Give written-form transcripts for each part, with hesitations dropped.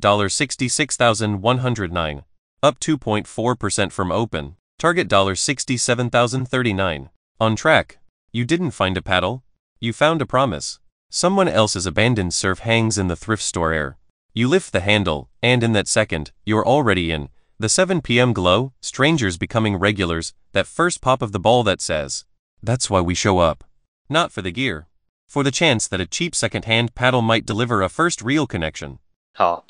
$66,109. Up 2.4% from open. Target $67,039. On track. You didn't find a paddle. You found a promise. Someone else's abandoned surf hangs in the thrift store air. You lift the handle, and in that second, you're already in. The 7 p.m. glow, strangers becoming regulars, that first pop of the ball that says, "That's why we show up." Not for the gear. For the chance that a cheap second-hand paddle might deliver a first real connection. Ha.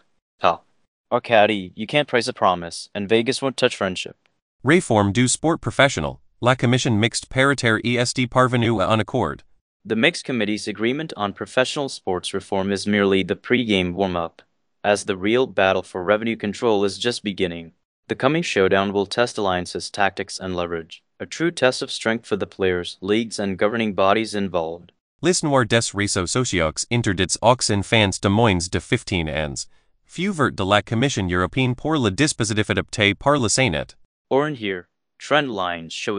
Arcady, you can't price a promise, and Vegas won't touch friendship. Réforme du sport professionnel. La commission mixte paritaire est parvenue à un accord. The mixed committee's agreement on professional sports reform is merely the pre-game warm-up, as the real battle for revenue control is just beginning. The coming showdown will test alliances, tactics, and leverage, a true test of strength for the players, leagues, and governing bodies involved. L'histoire des réseaux sociaux interdits aux enfants de moins de 15 ans. Fuvert de la Commission européenne pour le dispositif adopté par le Sénat. Or in here, trend lines show a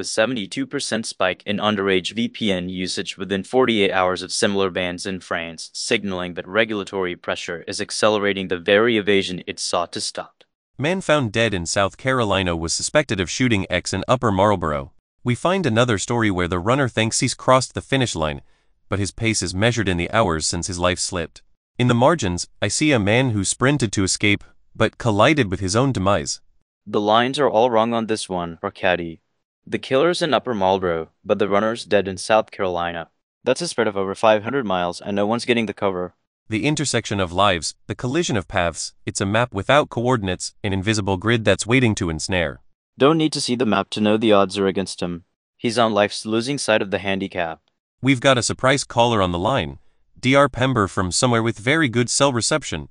72% spike in underage VPN usage within 48 hours of similar bans in France, signaling that regulatory pressure is accelerating the very evasion it sought to stop. Man found dead in South Carolina was suspected of shooting X in Upper Marlboro. We find another story where the runner thinks he's crossed the finish line, but his pace is measured in the hours since his life slipped. In the margins, I see a man who sprinted to escape, but collided with his own demise. The lines are all wrong on this one, Arcady. The killer's in Upper Marlboro, but the runner's dead in South Carolina. That's a spread of over 500 miles, and no one's getting the cover. The intersection of lives, the collision of paths, it's a map without coordinates, an invisible grid that's waiting to ensnare. Don't need to see the map to know the odds are against him. He's on life's losing side of the handicap. We've got a surprise caller on the line. Dr. Pember from somewhere with very good cell reception.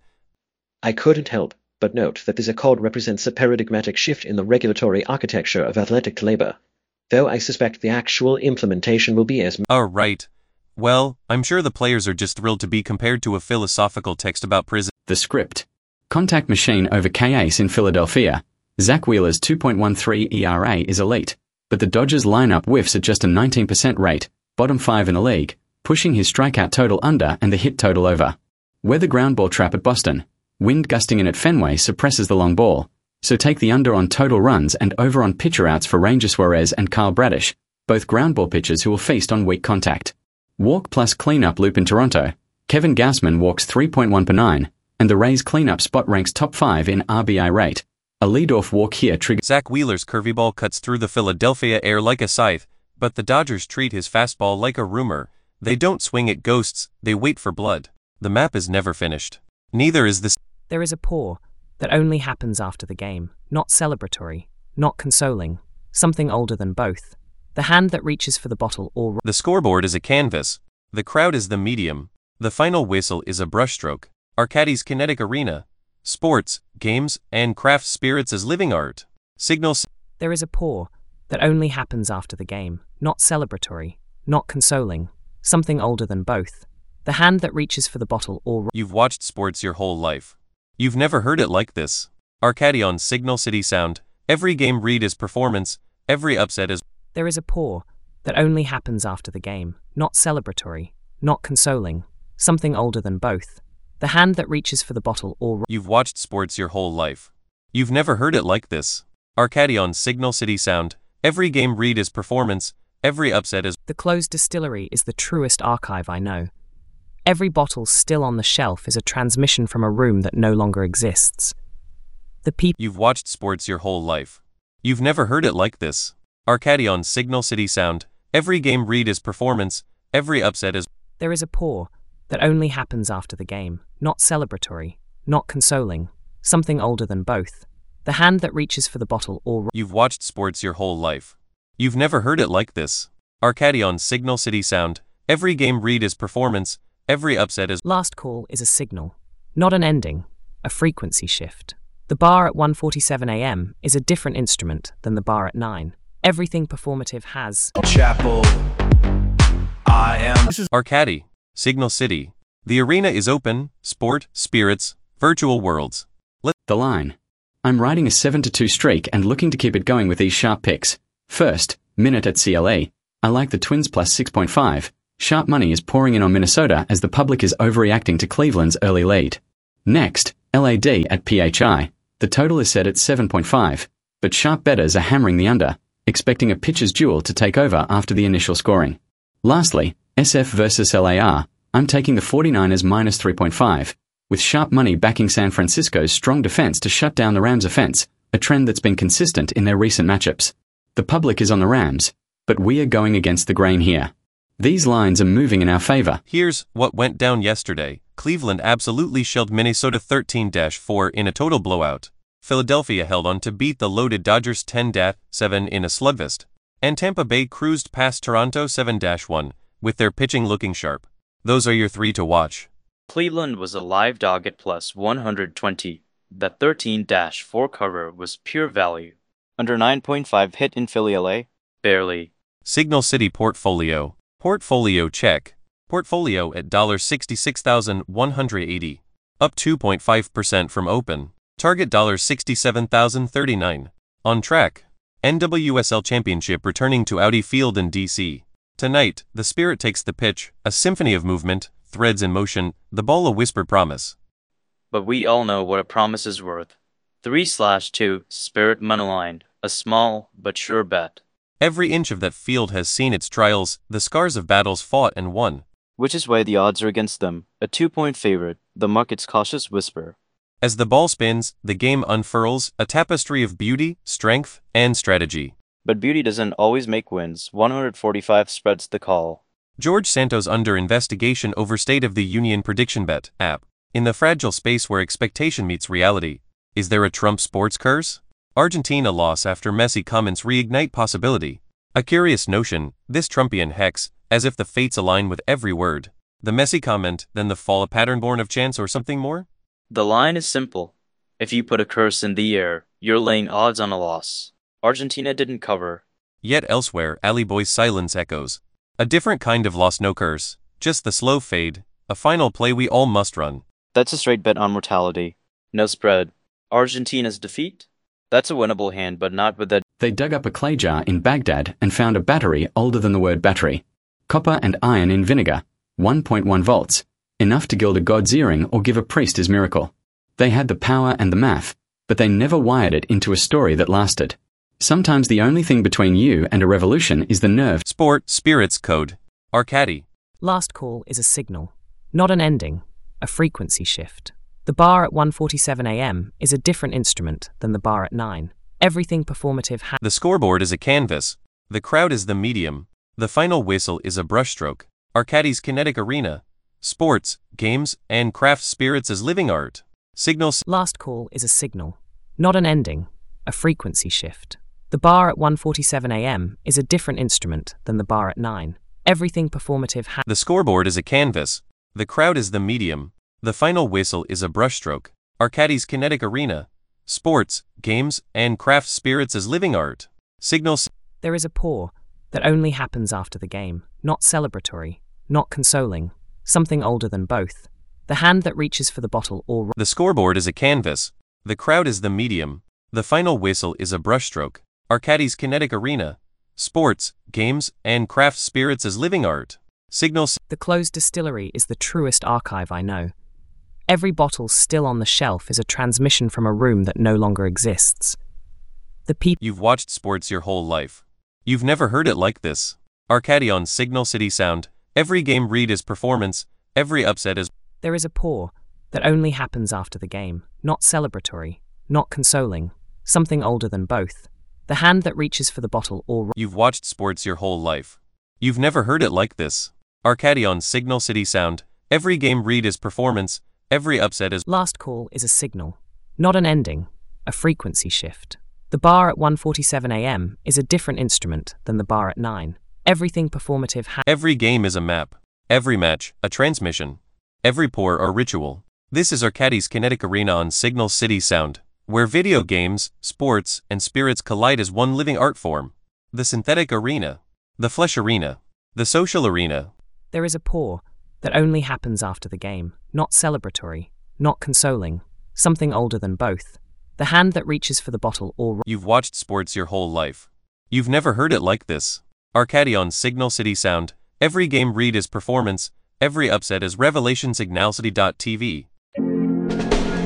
I couldn't help but note that this accord represents a paradigmatic shift in the regulatory architecture of athletic labor, though I suspect the actual implementation will be as... Oh, right. Well, I'm sure the players are just thrilled to be compared to a philosophical text about prison. The script. Contact machine over K-Ace in Philadelphia. Zach Wheeler's 2.13 ERA is elite, but the Dodgers lineup whiffs at just a 19% rate, bottom 5 in the league, pushing his strikeout total under and the hit total over. Weather ground ball trap at Boston. Wind gusting in at Fenway suppresses the long ball, so take the under on total runs and over on pitcher outs for Ranger Suarez and Kyle Bradish, both ground ball pitchers who will feast on weak contact. Walk plus cleanup loop in Toronto. Kevin Gausman walks 3.1 per 9, and the Rays cleanup spot ranks top 5 in RBI rate. A leadoff walk here triggers... Zach Wheeler's curveball cuts through the Philadelphia air like a scythe, but the Dodgers treat his fastball like a rumor. They don't swing at ghosts, they wait for blood. The map is never finished. Neither is this. There is a pour that only happens after the game, not celebratory, not consoling, something older than both. The hand that reaches for the bottle or... The scoreboard is a canvas. The crowd is the medium. The final whistle is a brushstroke. Arcady's kinetic arena. Sports, games, and craft spirits as living art. Signals. There is a pour that only happens after the game, not celebratory, not consoling, something older than both. The hand that reaches for the bottle or... You've watched sports your whole life. You've never heard it like this. Arcady on Signal City Sound. Every game read is performance, every upset is... There is a pour that only happens after the game, not celebratory, not consoling, something older than both. The hand that reaches for the bottle or... You've watched sports your whole life. You've never heard it like this. Arcady on Signal City Sound. Every game read is performance, every upset is... The closed distillery is the truest archive I know. Every bottle still on the shelf is a transmission from a room that no longer exists. The people... You've watched sports your whole life. You've never heard it like this. Arcady on Signal City Sound. Every game read is performance, every upset is... There is a pour that only happens after the game, not celebratory, not consoling, something older than both. The hand that reaches for the bottle or... You've watched sports your whole life. You've never heard it like this. Arcady on Signal City Sound. Every game read is performance, every upset is... Last call is a signal, not an ending, a frequency shift. The bar at 1:47 a.m. is a different instrument than the bar at 9. Everything performative has... Chapel. I am... This is Arcady, Signal City. The arena is open, sport, spirits, virtual worlds. The line. I'm riding a 7-2 streak and looking to keep it going with these sharp picks. First, Minute at CLE. I like the Twins plus 6.5. Sharp money is pouring in on Minnesota as the public is overreacting to Cleveland's early lead. Next, LAD at PHI, the total is set at 7.5, but sharp bettors are hammering the under, expecting a pitcher's duel to take over after the initial scoring. Lastly, SF versus LAR, I'm taking the 49ers minus 3.5, with sharp money backing San Francisco's strong defense to shut down the Rams' offense, a trend that's been consistent in their recent matchups. The public is on the Rams, but we are going against the grain here. These lines are moving in our favor. Here's what went down yesterday. Cleveland absolutely shelled Minnesota 13-4 in a total blowout. Philadelphia held on to beat the loaded Dodgers 10-7 in a slugfest. And Tampa Bay cruised past Toronto 7-1, with their pitching looking sharp. Those are your three to watch. Cleveland was a live dog at plus 120. That 13-4 cover was pure value. Under 9.5 hit in Philly LA? Barely. Signal City Portfolio. Portfolio check. Portfolio at $66,180. Up 2.5% from open. Target $67,039. On track. NWSL Championship returning to Audi Field in DC. Tonight, the Spirit takes the pitch, a symphony of movement, threads in motion, the ball a whispered promise. But we all know what a promise is worth. 3/2 Spirit moneyline, a small but sure bet. Every inch of that field has seen its trials, the scars of battles fought and won. Which is why the odds are against them, a 2-point favorite, the market's cautious whisper. As the ball spins, the game unfurls, a tapestry of beauty, strength, and strategy. But beauty doesn't always make wins. 145 spreads the call. George Santos under investigation over State of the Union Prediction Bet app. In the fragile space where expectation meets reality, is there a Trump sports curse? Argentina loss after Messi comments reignite possibility. A curious notion, this Trumpian hex, as if the fates align with every word. The Messi comment, then the fall a pattern born of chance or something more? The line is simple. If you put a curse in the air, you're laying odds on a loss. Argentina didn't cover. Yet elsewhere, Ali Boy's silence echoes. A different kind of loss, no curse, just the slow fade, a final play we all must run. That's a straight bet on mortality. No spread. Argentina's defeat? That's a winnable hand, but not with that. They dug up a clay jar in Baghdad and found a battery older than the word battery. Copper and iron in vinegar, 1.1 volts, enough to gild a god's earring or give a priest his miracle. They had the power and the math, but they never wired it into a story that lasted. Sometimes the only thing between you and a revolution is the nerve. Spirits code. Arcadi. Last call is a signal, not an ending, a frequency shift. The bar at 1:47 a.m. is a different instrument than the bar at 9. Everything performative The scoreboard is a canvas. The crowd is the medium. The final whistle is a brushstroke. Arcadi's kinetic arena. Sports, games, and craft spirits as living art. Signals. Last call is a signal, not an ending, a frequency shift. The bar at 1:47 a.m. is a different instrument than the bar at 9. Everything performative The scoreboard is a canvas. The crowd is the medium. The final whistle is a brushstroke. Arcadi's kinetic arena. Sports, games, and craft spirits as living art. Signals. There is a pour that only happens after the game, not celebratory, not consoling, something older than both. The hand that reaches for the bottle or... The scoreboard is a canvas. The crowd is the medium. The final whistle is a brushstroke. Arcadi's kinetic arena. Sports, games, and craft spirits as living art. Signals. The closed distillery is the truest archive I know. Every bottle still on the shelf is a transmission from a room that no longer exists. The people... You've watched sports your whole life. You've never heard it like this. Arcadi on Signal City Sound. Every game read is performance. Every upset is... There is a pour that only happens after the game, not celebratory, not consoling, something older than both. The hand that reaches for the bottle or... You've watched sports your whole life. You've never heard it like this. Arcadi on Signal City Sound. Every game read is performance. Every upset is... Last call is a signal, not an ending, a frequency shift. The bar at 1:47 a.m. is a different instrument than the bar at 9. Everything performative Every game is a map. Every match, a transmission. Every pour or ritual. This is Arcadi's kinetic arena on Signal City Sound, where video games, sports, and spirits collide as one living art form. The synthetic arena. The flesh arena. The social arena. There is a pour that only happens after the game, not celebratory, not consoling, something older than both. The hand that reaches for the bottle or... You've watched sports your whole life. You've never heard it like this. Arcadi on Signal City Sound. Every game read is performance. Every upset is revelation. Signalcity.tv.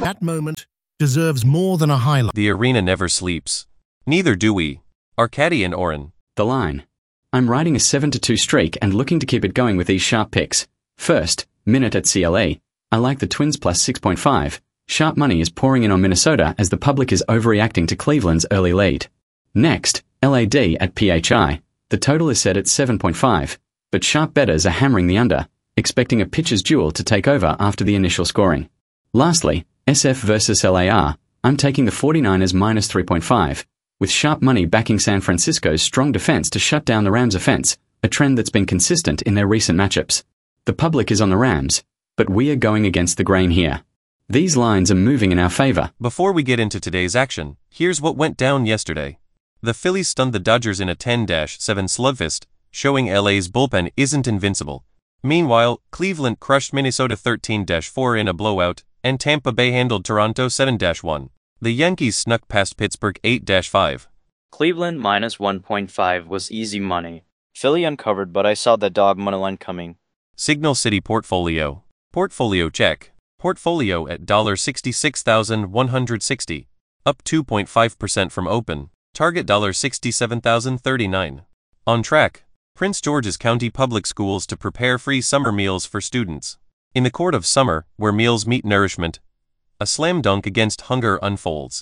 That moment deserves more than a highlight. The arena never sleeps. Neither do we. Arkady and Oren. The line. I'm riding a 7-2 streak and looking to keep it going with these sharp picks. First, Minute at CLE. I like the Twins plus 6.5. Sharp money is pouring in on Minnesota as the public is overreacting to Cleveland's early lead. Next, LAD at PHI. The total is set at 7.5, but sharp bettors are hammering the under, expecting a pitcher's duel to take over after the initial scoring. Lastly, SF versus LAR. I'm taking the 49ers minus 3.5, with sharp money backing San Francisco's strong defense to shut down the Rams' offense, a trend that's been consistent in their recent matchups. The public is on the Rams, but we are going against the grain here. These lines are moving in our favor. Before we get into today's action, here's what went down yesterday. The Phillies stunned the Dodgers in a 10-7 slugfest, showing LA's bullpen isn't invincible. Meanwhile, Cleveland crushed Minnesota 13-4 in a blowout, and Tampa Bay handled Toronto 7-1. The Yankees snuck past Pittsburgh 8-5. Cleveland minus 1.5 was easy money. Philly uncovered, but I saw the dog moneyline coming. Signal City Portfolio. Portfolio check. Portfolio at $66,160. Up 2.5% from open. Target $67,039. On track. Prince George's County Public Schools to prepare free summer meals for students. In the court of summer, where meals meet nourishment, a slam dunk against hunger unfolds.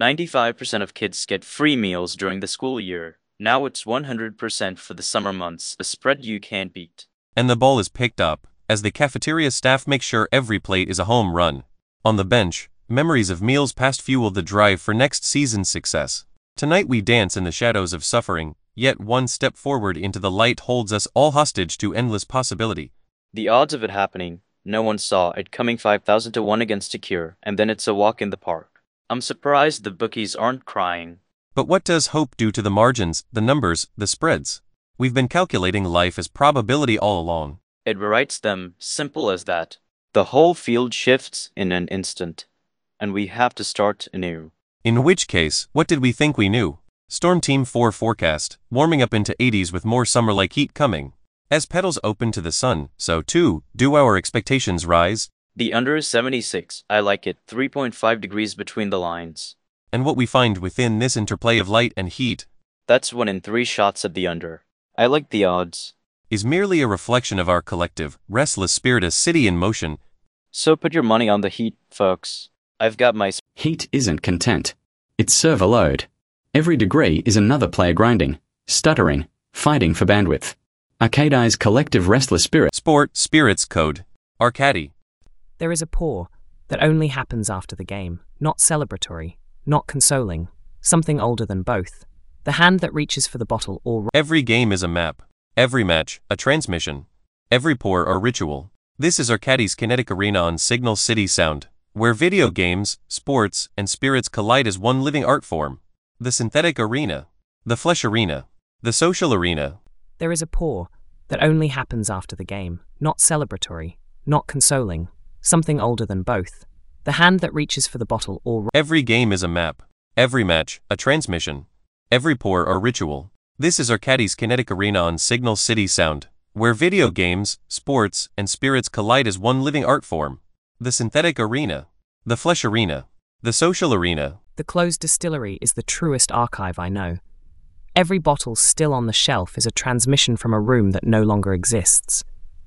95% of kids get free meals during the school year. Now it's 100% for the summer months, a spread you can't beat. And the ball is picked up, as the cafeteria staff make sure every plate is a home run. On the bench, memories of meals past fuel the drive for next season's success. Tonight we dance in the shadows of suffering, yet one step forward into the light holds us all hostage to endless possibility. The odds of it happening, no one saw it coming 5,000 to 1 against a cure, and then it's a walk in the park. I'm surprised the bookies aren't crying. But what does hope do to the margins, the numbers, the spreads? We've been calculating life as probability all along. It rewrites them, simple as that. The whole field shifts in an instant, and we have to start anew. In which case, what did we think we knew? Storm Team 4 forecast, warming up into 80s with more summer-like heat coming. As petals open to the sun, so too, do our expectations rise? The under is 76, I like it, 3.5 degrees between the lines. And what we find within this interplay of light and heat, that's 1 in 3 shots at the under. I like the odds. Is merely a reflection of our collective, restless spirit, a city in motion. So put your money on the Heat, folks. I've got my... Heat isn't content. It's server load. Every degree is another player grinding, stuttering, fighting for bandwidth. Arcadi's collective restless spirit. Sport, spirits code. Arkady. There is a pour that only happens after the game, not celebratory, not consoling, something older than both. The hand that reaches for the bottle or... Every game is a map. Every match, a transmission. Every pour or ritual. This is Arkady's Kinetic Arena on Signal City Sound, where video games, sports, and spirits collide as one living art form. The synthetic arena. The flesh arena. The social arena. There is a pour that only happens after the game, not celebratory, not consoling, something older than both. The hand that reaches for the bottle or... Every game is a map. Every match, a transmission. Every pour or ritual. This is Arkady's Kinetic Arena on Signal City Sound, where video games, sports, and spirits collide as one living art form. The synthetic arena. The flesh arena. The social arena. The closed distillery is the truest archive I know. Every bottle still on the shelf is a transmission from a room that no longer exists.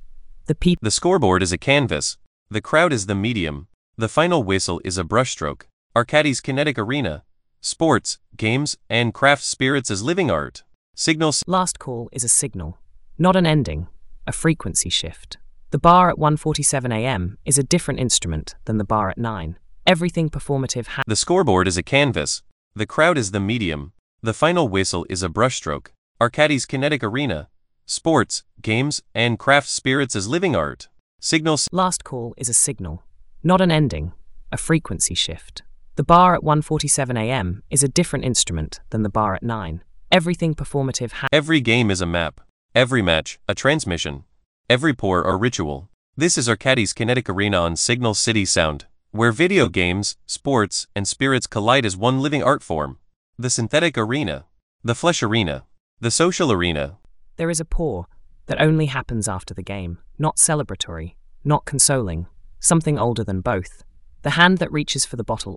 The scoreboard is a canvas. The crowd is the medium. The final whistle is a brushstroke. Arkady's Kinetic Arena. Sports, games, and craft spirits as living art. Signal. Last call is a signal, not an ending, a frequency shift. The bar at 1:47 a.m. is a different instrument than the bar at 9. Everything performative The scoreboard is a canvas. The crowd is the medium. The final whistle is a brushstroke. Arkady's Kinetic Arena. Sports, games, and craft spirits as living art. Signal. Last call is a signal, not an ending, a frequency shift. The bar at 1:47 a.m. is a different instrument than the bar at 9. Everything performative Every game is a map. Every match, a transmission. Every pour or ritual. This is Arkady's Kinetic Arena on Signal City Sound, where video games, sports, and spirits collide as one living art form. The synthetic arena. The flesh arena. The social arena. There is a pour that only happens after the game, not celebratory, not consoling, something older than both. The hand that reaches for the bottle